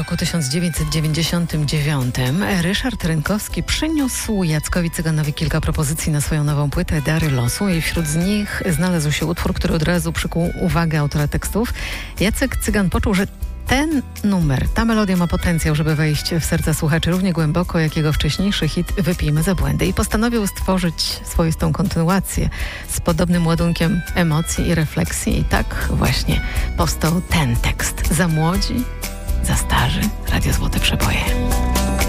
roku 1999 Ryszard Rynkowski przyniósł Jackowi Cyganowi kilka propozycji na swoją nową płytę Dary losu i wśród z nich znalazł się utwór, który od razu przykuł uwagę autora tekstów. Jacek Cygan poczuł, że ten numer, ta melodia ma potencjał, żeby wejść w serca słuchaczy równie głęboko, jak jego wcześniejszy hit Wypijmy za błędy. I postanowił stworzyć swoistą kontynuację z podobnym ładunkiem emocji i refleksji. I tak właśnie powstał ten tekst. Za młodzi, za starzy, Radio Złote Przeboje.